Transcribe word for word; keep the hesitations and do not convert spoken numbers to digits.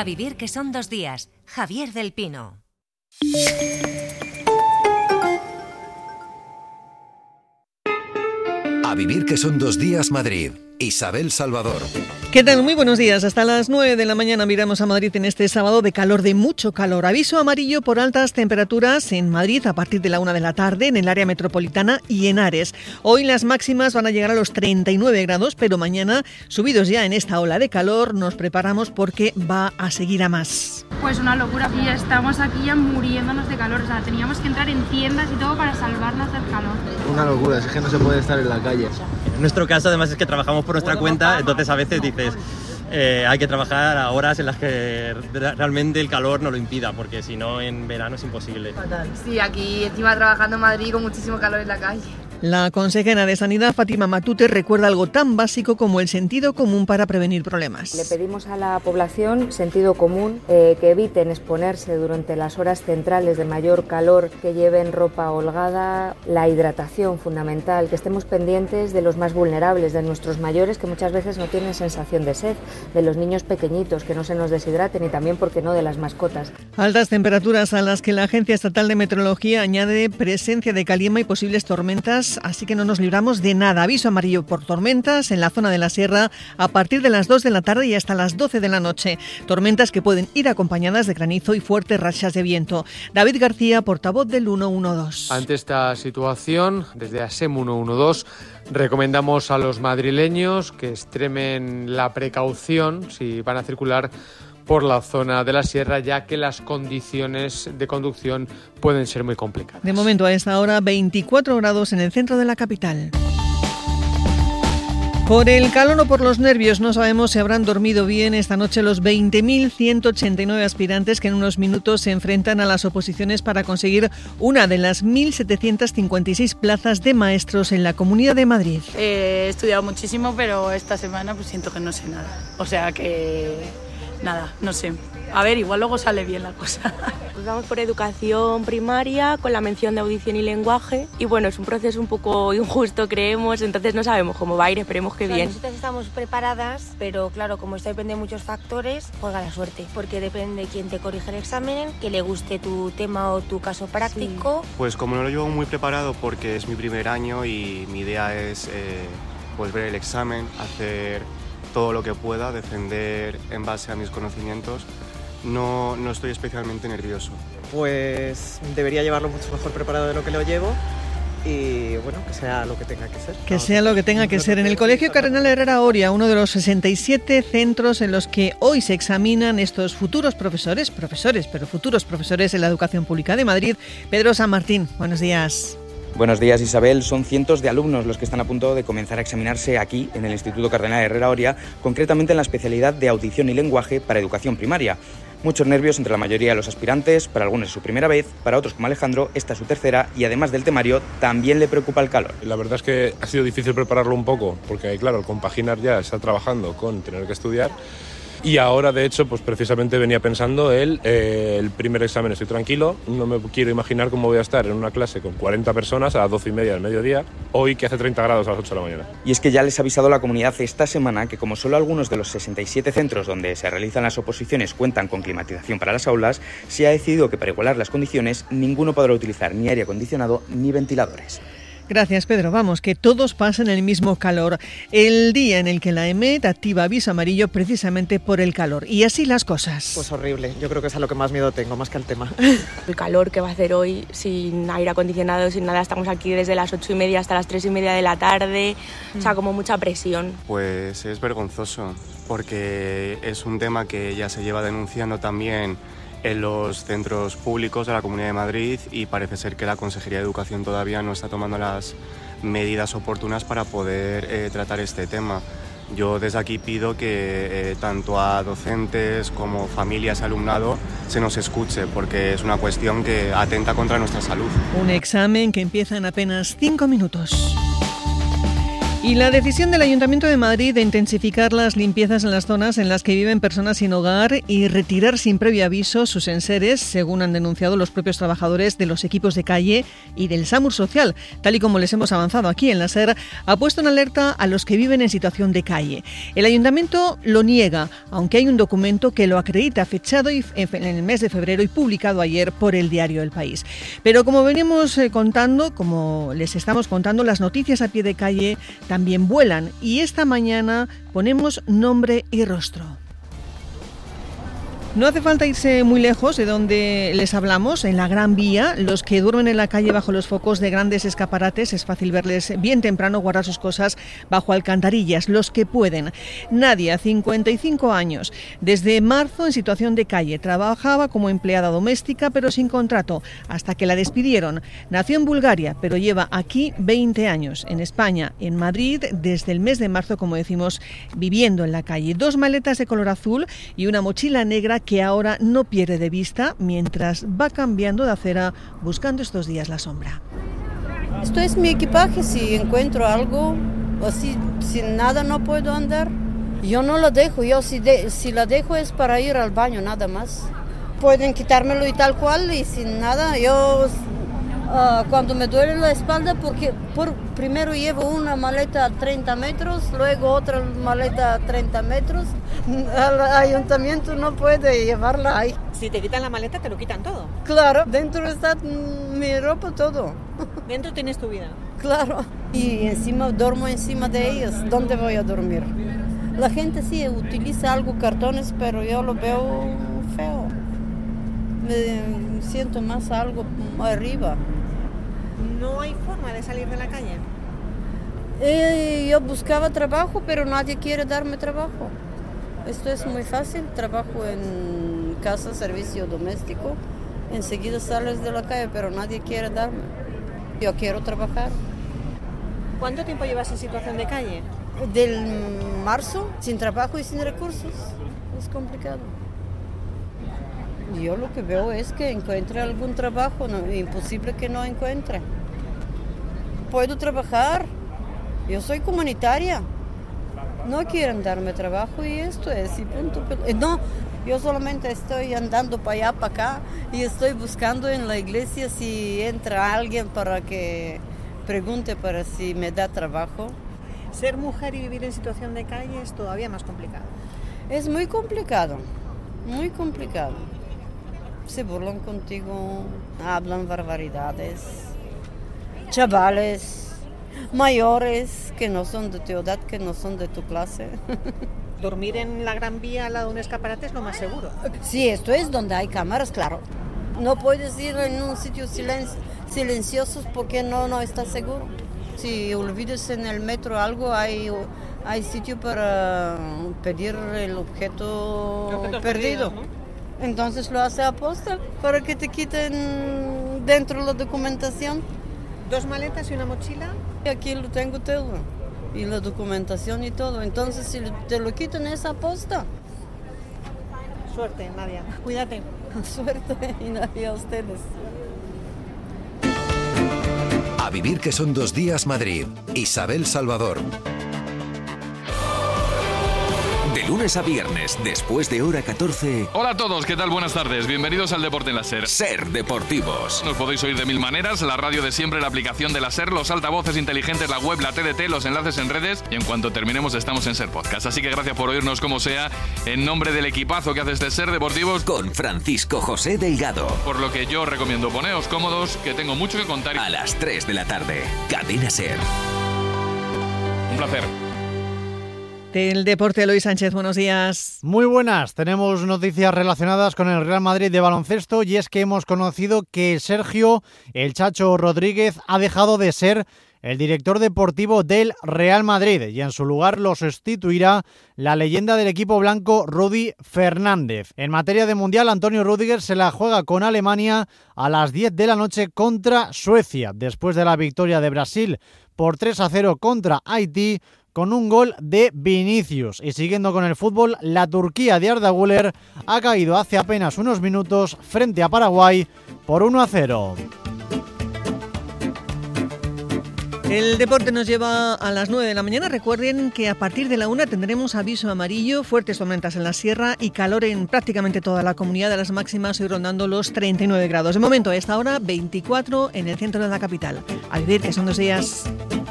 A vivir que son dos días. Javier del Pino. A vivir que son dos días Madrid. Isabel Salvador. ¿Qué tal? Muy buenos días. Hasta las nueve de la mañana miramos a Madrid en este sábado de calor, de mucho calor. Aviso amarillo por altas temperaturas en Madrid a partir de la una de la tarde, en el área metropolitana y en Ares. Hoy las máximas van a llegar a los treinta y nueve grados, pero mañana, subidos ya en esta ola de calor, nos preparamos porque va a seguir a más. Pues una locura. Y estamos aquí ya muriéndonos de calor. O sea, teníamos que entrar en tiendas y todo para salvarnos del calor. Una locura, es que no se puede estar en la calle. En nuestro caso, además, es que trabajamos por nuestra cuenta, entonces a veces dices, eh, hay que trabajar a horas en las que realmente el calor no lo impida, porque si no, en verano es imposible. Sí, aquí encima trabajando en Madrid con muchísimo calor en la calle. La consejera de Sanidad, Fátima Matute, recuerda algo tan básico como el sentido común para prevenir problemas. Le pedimos a la población sentido común, eh, que eviten exponerse durante las horas centrales de mayor calor, que lleven ropa holgada, la hidratación fundamental, que estemos pendientes de los más vulnerables, de nuestros mayores que muchas veces no tienen sensación de sed, de los niños pequeñitos que no se nos deshidraten y también, ¿por qué no?, de las mascotas. Altas temperaturas a las que la Agencia Estatal de Meteorología añade presencia de calima y posibles tormentas, así que no nos libramos de nada. Aviso amarillo por tormentas en la zona de la sierra a partir de las dos de la tarde y hasta las doce de la noche. Tormentas que pueden ir acompañadas de granizo y fuertes rachas de viento. David García, portavoz del ciento doce. Ante esta situación, desde ASEM ciento doce, recomendamos a los madrileños que extremen la precaución si van a circular por la zona de la sierra, ya que las condiciones de conducción pueden ser muy complicadas. De momento, a esta hora, veinticuatro grados en el centro de la capital. Por el calor o por los nervios, no sabemos si habrán dormido bien esta noche los veinte mil ciento ochenta y nueve aspirantes que en unos minutos se enfrentan a las oposiciones para conseguir una de las mil setecientas cincuenta y seis plazas de maestros en la Comunidad de Madrid. He estudiado muchísimo, pero esta semana pues siento que no sé nada. O sea que... nada, no sé. A ver, igual luego sale bien la cosa. Pues vamos por educación primaria con la mención de audición y lenguaje. Y bueno, es un proceso un poco injusto, creemos, entonces no sabemos cómo va a ir, esperemos que o sea, bien. Nosotros estamos preparadas, pero claro, como esto depende de muchos factores, juega la suerte. Porque depende de quién te corrige el examen, que le guste tu tema o tu caso práctico. Sí. Pues como no lo llevo muy preparado porque es mi primer año y mi idea es eh, pues ver el examen, hacer todo lo que pueda, defender en base a mis conocimientos. No, no estoy especialmente nervioso. Pues debería llevarlo mucho mejor preparado de lo que lo llevo y bueno, que sea lo que tenga que ser. Que sea lo que tenga que ser. En el Colegio Cardenal Herrera Oria, uno de los sesenta y siete centros en los que hoy se examinan estos futuros profesores, profesores, pero futuros profesores en la educación pública de Madrid. Pedro San Martín, buenos días. Buenos días, Isabel. Son cientos de alumnos los que están a punto de comenzar a examinarse aquí, en el Instituto Cardenal Herrera Oria, concretamente en la especialidad de audición y lenguaje para educación primaria. Muchos nervios entre la mayoría de los aspirantes, para algunos es su primera vez, para otros como Alejandro esta es su tercera y además del temario también le preocupa el calor. La verdad es que ha sido difícil prepararlo un poco porque claro, el compaginar ya está trabajando con tener que estudiar. Y ahora, de hecho, pues precisamente venía pensando el, eh, el primer examen estoy tranquilo, no me quiero imaginar cómo voy a estar en una clase con cuarenta personas a las doce y media del mediodía, hoy que hace treinta grados a las ocho de la mañana. Y es que ya les ha avisado la comunidad esta semana que como solo algunos de los sesenta y siete centros donde se realizan las oposiciones cuentan con climatización para las aulas, se ha decidido que para igualar las condiciones ninguno podrá utilizar ni aire acondicionado ni ventiladores. Gracias, Pedro. Vamos, que todos pasen el mismo calor. El día en el que la EMET activa aviso amarillo precisamente por el calor. Y así las cosas. Pues horrible. Yo creo que es a lo que más miedo tengo, más que al tema. El calor que va a hacer hoy, sin aire acondicionado, sin nada. Estamos aquí desde las ocho y media hasta las tres y media de la tarde. Mm. O sea, como mucha presión. Pues es vergonzoso, porque es un tema que ya se lleva denunciando también en los centros públicos de la Comunidad de Madrid y parece ser que la Consejería de Educación todavía no está tomando las medidas oportunas para poder eh, tratar este tema. Yo desde aquí pido que eh, tanto a docentes como familias y alumnado se nos escuche porque es una cuestión que atenta contra nuestra salud. Un examen que empieza en apenas cinco minutos. Y la decisión del Ayuntamiento de Madrid de intensificar las limpiezas en las zonas en las que viven personas sin hogar y retirar sin previo aviso sus enseres, según han denunciado los propios trabajadores de los equipos de calle y del SAMUR Social, tal y como les hemos avanzado aquí en la SER, ha puesto en alerta a los que viven en situación de calle. El Ayuntamiento lo niega, aunque hay un documento que lo acredita, fechado en el mes de febrero y publicado ayer por el diario El País. Pero como venimos contando, como les estamos contando, las noticias a pie de calle también vuelan, y esta mañana ponemos nombre y rostro. No hace falta irse muy lejos de donde les hablamos, en la Gran Vía. Los que duermen en la calle bajo los focos de grandes escaparates, es fácil verles bien temprano guardar sus cosas bajo alcantarillas, los que pueden. Nadia, cincuenta y cinco años, desde marzo en situación de calle. Trabajaba como empleada doméstica, pero sin contrato, hasta que la despidieron. Nació en Bulgaria, pero lleva aquí veinte años. En España, en Madrid, desde el mes de marzo, como decimos, viviendo en la calle. Dos maletas de color azul y una mochila negra que ahora no pierde de vista mientras va cambiando de acera buscando estos días la sombra. Esto es mi equipaje, si encuentro algo o si sin nada no puedo andar, yo no lo dejo, yo si, de, si la dejo es para ir al baño nada más. Pueden quitármelo y tal cual y sin nada, yo uh, cuando me duele la espalda, porque por, primero llevo una maleta a treinta metros, luego otra maleta a treinta metros, al ayuntamiento no puede llevarla ahí. Si te quitan la maleta, te lo quitan todo. Claro, dentro está mi ropa, todo. Dentro tienes tu vida. Claro, y encima duermo encima de ellos. ¿Dónde voy a dormir? La gente sí utiliza algo, cartones, pero yo lo veo feo. Me siento más algo arriba. ¿No hay forma de salir de la calle? Eh, yo buscaba trabajo, pero nadie quiere darme trabajo. Esto es muy fácil, trabajo en casa, servicio doméstico, enseguida sales de la calle, pero nadie quiere darme. Yo quiero trabajar. ¿Cuánto tiempo llevas en situación de calle? Del marzo, sin trabajo y sin recursos. Es complicado. Yo lo que veo es que encuentre algún trabajo, no, imposible que no encuentre. Puedo trabajar, yo soy comunitaria. No quieren darme trabajo y esto es, y punto. No, yo solamente estoy andando para allá, para acá, y estoy buscando en la iglesia si entra alguien para que pregunte para si me da trabajo. Ser mujer y vivir en situación de calle es todavía más complicado. Es muy complicado, muy complicado. Se burlan contigo, hablan barbaridades. Chavales mayores que no son de tu edad, que no son de tu clase. Dormir en la Gran Vía al lado de un escaparate es lo más seguro. Sí, esto es donde hay cámaras, claro. No puedes ir en un sitio silen- silencioso porque no, no estás seguro. Si olvides en el metro algo, hay, hay sitio para pedir el objeto, el objeto perdido. perdido ¿no? Entonces lo hace aposta para que te quiten dentro la documentación. ¿Dos maletas y una mochila? Aquí lo tengo todo, y la documentación y todo. Entonces, si te lo quitan, es aposta. Suerte, Nadia. Cuídate. Suerte, y Nadia, a ustedes. A vivir que son dos días Madrid. Isabel Salvador. De lunes a viernes, después de hora catorce. Hola a todos, ¿qué tal? Buenas tardes. Bienvenidos al Deporte en la SER. SER Deportivos. Nos podéis oír de mil maneras, la radio de siempre, la aplicación de la SER, los altavoces inteligentes, la web, la T D T, los enlaces en redes, y en cuanto terminemos estamos en SER Podcast. Así que gracias por oírnos como sea, en nombre del equipazo que hace este SER Deportivos. Con Francisco José Delgado. Por lo que yo recomiendo poneos cómodos, que tengo mucho que contar. A las tres de la tarde, Cadena SER. Un placer. Del deporte, Eloy Sánchez, buenos días. Muy buenas, tenemos noticias relacionadas con el Real Madrid de baloncesto y es que hemos conocido que Sergio El Chacho Rodríguez ha dejado de ser el director deportivo del Real Madrid y en su lugar lo sustituirá la leyenda del equipo blanco Rudy Fernández. En materia de Mundial, Antonio Rüdiger se la juega con Alemania a las diez de la noche contra Suecia, después de la victoria de Brasil por tres a cero contra Haití, con un gol de Vinicius. Y siguiendo con el fútbol, la Turquía de Arda Güler ha caído hace apenas unos minutos frente a Paraguay por uno a cero. El deporte nos lleva a las nueve de la mañana. Recuerden que a partir de la una tendremos aviso amarillo, fuertes tormentas en la sierra y calor en prácticamente toda la comunidad, de las máximas hoy rondando los treinta y nueve grados. De momento, a esta hora, veinticuatro en el centro de la capital. A vivir, que son dos días.